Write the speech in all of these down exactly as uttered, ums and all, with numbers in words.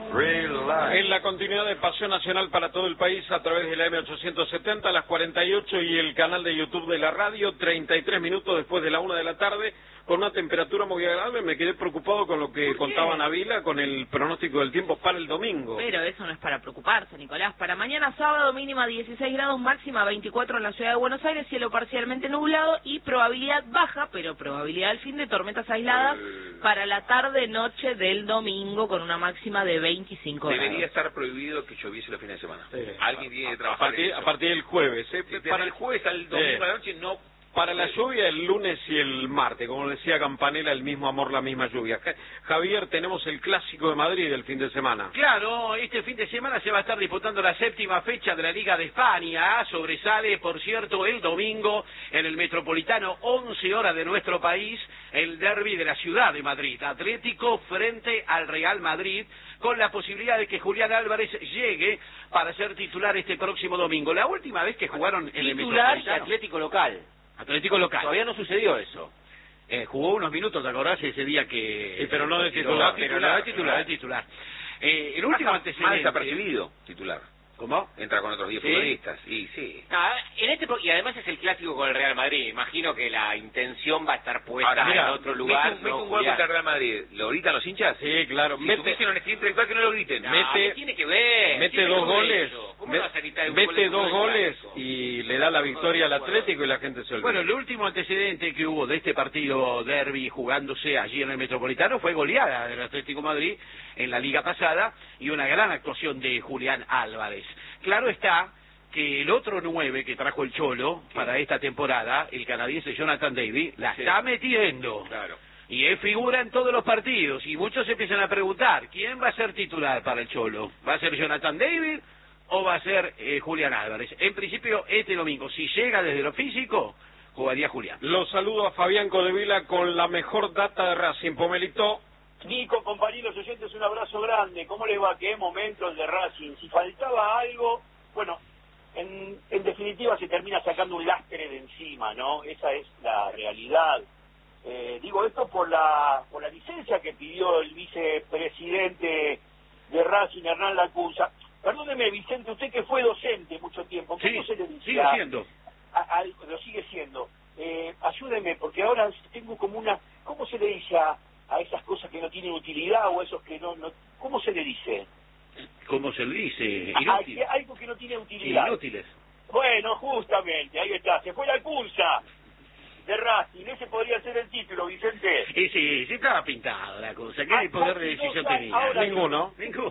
En la continuidad de Pasión Nacional para todo el país a través de la M ochocientos setenta, a las cuarenta y ocho y el canal de YouTube de la radio, treinta y tres minutos después de la una de la tarde, con una temperatura muy agradable. Me quedé preocupado con lo que contaba Nabila, con el pronóstico del tiempo para el domingo. Pero eso no es para preocuparse, Nicolás. Para mañana sábado, mínima dieciséis grados, máxima veinticuatro en la ciudad de Buenos Aires, cielo parcialmente nublado y probabilidad baja, pero probabilidad al fin de tormentas aisladas para la tarde-noche del domingo, con una máxima de veinticinco grados. Debería estar prohibido que lloviese los fines de semana. Sí. Alguien tiene que a, trabajar a partir, a partir del jueves. ¿eh? Desde para el jueves al domingo eh, a la noche no... Para la lluvia el lunes y el martes, como decía Campanella, el mismo amor, la misma lluvia. Javier, tenemos el Clásico de Madrid el fin de semana. Claro, este fin de semana se va a estar disputando la séptima fecha de la Liga de España. Sobresale, por cierto, el domingo en el Metropolitano, once horas de nuestro país, el derbi de la ciudad de Madrid. Atlético frente al Real Madrid, con la posibilidad de que Julián Álvarez llegue para ser titular este próximo domingo. La última vez que jugaron en el Metropolitano. Metropolitano... Atlético local. Atlético local. Todavía no sucedió eso. Eh, jugó unos minutos, ¿te acordás? Ese día que... Sí, pero no de titular. No, pero no de titular, de titular. Eh, el último antecedente... Más desapercibido, titular. ¿Cómo? Entra con otros diez ¿Sí? futbolistas. Y sí. Ah, en este y además es el clásico con el Real Madrid. Imagino que la intención va a estar puesta Ahora, mira, en otro lugar. Mete un, no, un gol contra el Real Madrid. ¿Lo gritan los hinchas? Sí, claro. Si mete, tuviesen honestidad intelectual, que no lo griten. No, mete, tiene que ver. Mete tiene dos que ver goles. eso. ¿Cómo me, no vas a gritar un mete gol en dos un goles clásico? y le da la victoria al Atlético y la gente se olvida. Bueno, el último antecedente que hubo de este partido derbi jugándose allí en el Metropolitano fue goleada del Atlético de Madrid en la liga pasada y una gran actuación de Julián Álvarez. Claro está que el otro nueve que trajo el Cholo para esta temporada, el canadiense Jonathan David, la Sí. está metiendo. Claro. Y él figura en todos los partidos y muchos se empiezan a preguntar, ¿quién va a ser titular para el Cholo? ¿Va a ser Jonathan David o va a ser eh, Julián Álvarez? En principio, este domingo, si llega desde lo físico, jugaría Julián. Los saludo a Fabián Codevila con la mejor data de Racing. Pomelito. Nico, compañeros oyentes, un abrazo grande. ¿Cómo les va? Qué momento el de Racing. Si faltaba algo, bueno, en, en definitiva se termina sacando un lastre de encima, ¿no? Esa es la realidad. Eh, digo esto por la por la licencia que pidió el vicepresidente de Racing, Hernán Lacunza. Perdóneme, Vicente, usted que fue docente mucho tiempo, ¿cómo Sí, se le dice? sigue a- siendo. a- a- lo sigue siendo. Eh, ayúdeme, porque ahora tengo como una... ¿Cómo se le dice a, a esas cosas que no tienen utilidad o esos que no... no ¿Cómo se le dice? ¿Cómo se le dice? A- Inútil. a- algo que no tiene utilidad. Inútiles. Bueno, justamente, ahí está. Se fue la cursa de Racing. Ese podría ser el título, Vicente. Y sí, sí estaba pintado la cosa. ¿Qué Ah, poder de casi decisión dos años. tenía? Ahora- Ninguno. Ninguno.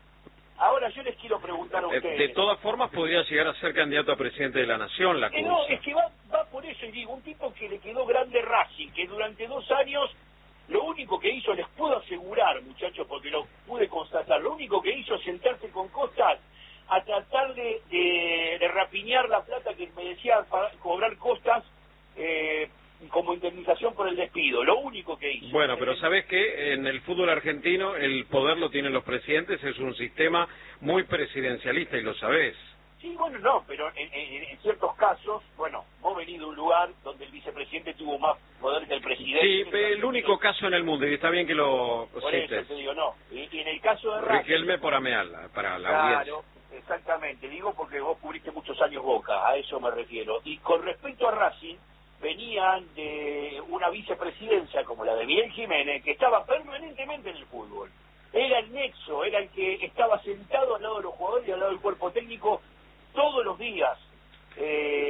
Ahora yo les quiero preguntar a Eh, ustedes. De todas formas podría llegar a ser candidato a presidente de la Nación, la Eh, no, Cursa. es que va, va por eso, y digo, un tipo que le quedó grande Racing, que durante dos años, lo único que hizo, les puedo asegurar, muchachos, porque lo pude constatar, lo único que hizo es sentarse con Costas a tratar de, de, de rapiñar la plata que me decía para cobrar Costas eh, como indemnización por el despido, lo único que hizo. Bueno, pero ¿sabés qué? En el fútbol argentino el poder lo tienen los presidentes, es un sistema muy presidencialista y lo sabés. Sí, bueno, no, pero en, en, en ciertos casos, bueno, vos venís de un lugar donde el vicepresidente tuvo más poder que el presidente. Sí, el único caso en el mundo, y está bien que lo Por cites. eso te digo, no. Y, y en el caso de Racing... Riquelme por Ameala, para la Claro, audiencia. exactamente. Digo porque vos cubriste muchos años Boca, a eso me refiero. Y con respecto a Racing, venían de una vicepresidencia como la de Miguel Jiménez, que estaba permanentemente en el fútbol. Era el nexo, era el que estaba sentado al lado de los jugadores y al lado del cuerpo técnico todos los días. Eh,